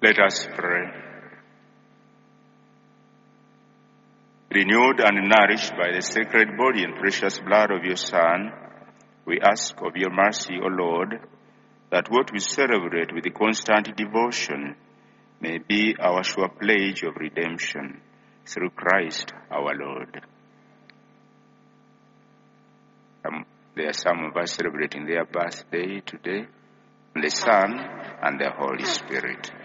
Let us pray. Renewed and nourished by the sacred body and precious blood of your Son, we ask of your mercy, O Lord, that what we celebrate with constant devotion may be our sure pledge of redemption through Christ our Lord. There are some of us celebrating their birthday today, the Son and the Holy Spirit.